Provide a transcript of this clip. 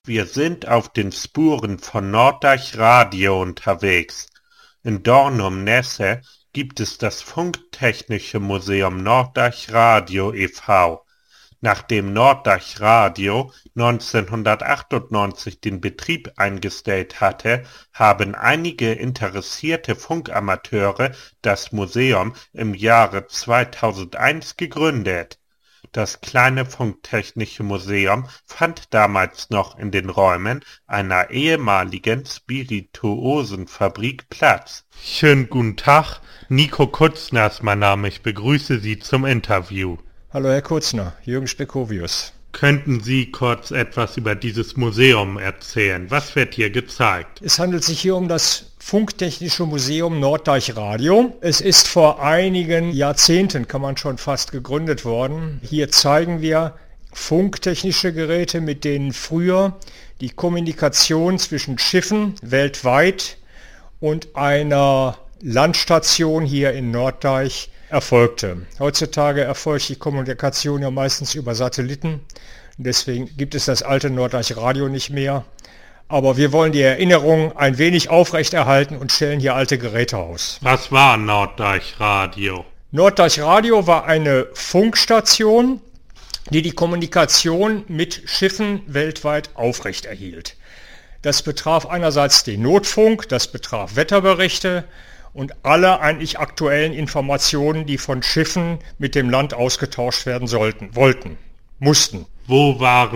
Wir sind auf den Spuren von Norddeich Radio unterwegs. In Dornum-Nesse gibt es das Funktechnische Museum Norddeich Radio e.V. Nachdem Norddeich Radio 1998 den Betrieb eingestellt hatte, haben einige interessierte Funkamateure das Museum im Jahre 2001 gegründet. Das kleine Funktechnische Museum fand damals noch in den Räumen einer ehemaligen Spirituosenfabrik Platz. Schönen guten Tag, Nico Kutzner ist mein Name, ich begrüße Sie zum Interview. Hallo Herr Kutzner, Jürgen Spekovius. Könnten Sie kurz etwas über dieses Museum erzählen? Was wird hier gezeigt? Es handelt sich hier um das Funktechnische Museum Norddeich Radio. Es ist vor einigen Jahrzehnten, kann man schon fast, gegründet worden. Hier zeigen wir funktechnische Geräte, mit denen früher die Kommunikation zwischen Schiffen weltweit und einer Landstation hier in Norddeich erfolgte. Heutzutage erfolgt die Kommunikation ja meistens über Satelliten. Deswegen gibt es das alte Norddeich Radio nicht mehr. Aber wir wollen die Erinnerung ein wenig aufrechterhalten und stellen hier alte Geräte aus. Was war Norddeich Radio? Norddeich Radio war eine Funkstation, die die Kommunikation mit Schiffen weltweit aufrechterhielt. Das betraf einerseits den Notfunk, das betraf Wetterberichte und alle eigentlich aktuellen Informationen, die von Schiffen mit dem Land ausgetauscht werden mussten. Wo waren